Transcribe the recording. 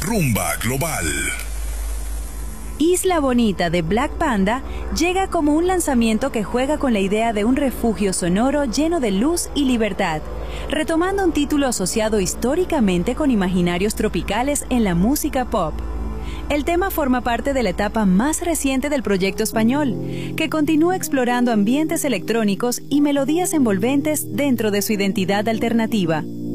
Rumba Global. Isla Bonita de Black Panda llega como un lanzamiento que juega con la idea de un refugio sonoro lleno de luz y libertad, retomando un título asociado históricamente con imaginarios tropicales en la música pop. El tema forma parte de la etapa más reciente del proyecto español, que continúa explorando ambientes electrónicos y melodías envolventes dentro de su identidad alternativa.